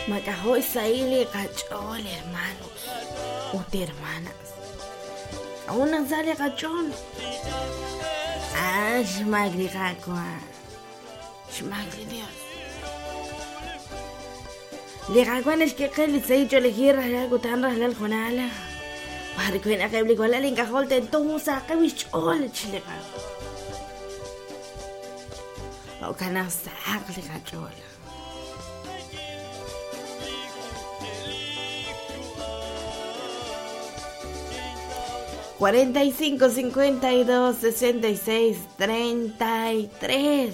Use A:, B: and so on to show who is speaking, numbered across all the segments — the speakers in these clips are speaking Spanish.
A: Macajoy saile cachol, hermanos. Usted, hermanas. Aún no sale cachol. Shmagli kakwa. Shmagli Dios. Le kakwan es que le se yo le gira la gutanra la jonala. Para que na que blico la linka holte todo saca bichol chilega. O kana saca le cachol. 45, 52, 66, 33.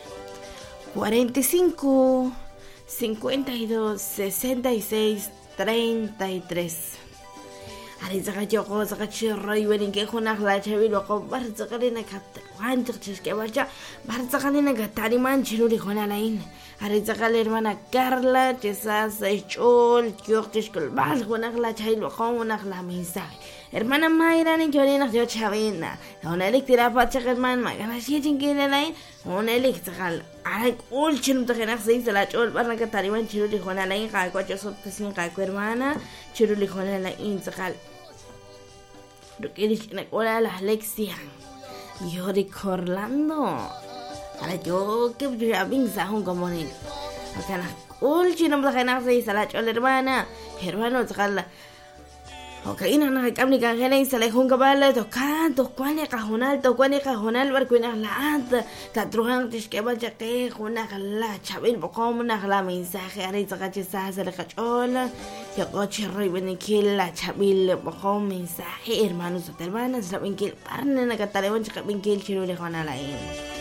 A: 45, 52, 66, 33. Arizaga yo zaga chirro y ven que con la chavilo con barzagalina cat. Antes que vaya, barzagalina gatari manchiruli con alain. Arizaga la hermana Carla, Chesas, Chol, Kyortish Colbal, con la chavilo con una mensaje. Hermana Mayra ni Jorina yo chavina. Una electira pacha hermana Magana Shitting Line, una electrical. I all chin to Genax says the latch all Barnaca Tariman Chiruli Honala in Kaquacho Sotasin Kaquermana, Chiruli Honala in Zakal. Rukirish in a cola la Alexia. Yori Corlando. Para yo que having Sahun Comonin. Acana all chin of the Genax says the latch all hermana. Hermano Zakala. Okay, no kami kangen sa lehong kabala to kanto kwanya kahonal barkuina laat katruhang tishkeba jake khuna kala chabil bokom na kala mensaje ari tsakache sa le kachola yo coche riben kila chabil bokom mensaje hermanos hermanas la benkil parne na katalewan chaka benkil chiro le khona lain